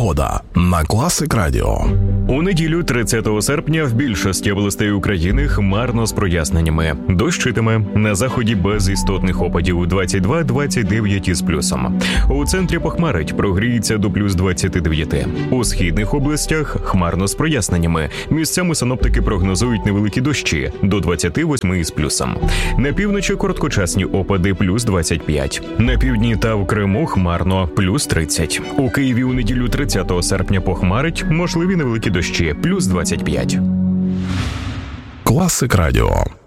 Погода на Класик Радіо. У неділю 30 серпня в більшості областей України хмарно з проясненнями. Дощитиме, на заході без істотних опадів 22-29 із плюсом. У центрі похмарить, прогріється до плюс 29. У східних областях хмарно з проясненнями. Місцями синоптики прогнозують невеликі дощі до 28 із плюсом. На півночі короткочасні опади плюс 25. На півдні та в Криму хмарно плюс 30. У Києві у неділю 30 серпня похмарить, можливі невеликі дощі плюс 25. Класик Радіо.